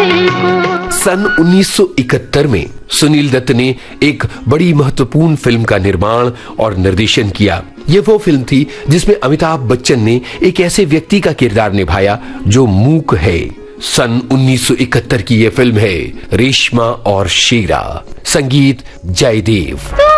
सन 1971 में सुनील दत्त ने एक बड़ी महत्वपूर्ण फिल्म का निर्माण और निर्देशन किया। ये वो फिल्म थी जिसमें अमिताभ बच्चन ने एक ऐसे व्यक्ति का किरदार निभाया जो मूक है। सन 1971 की ये फिल्म है रेशमा और शेरा। संगीत जयदेव।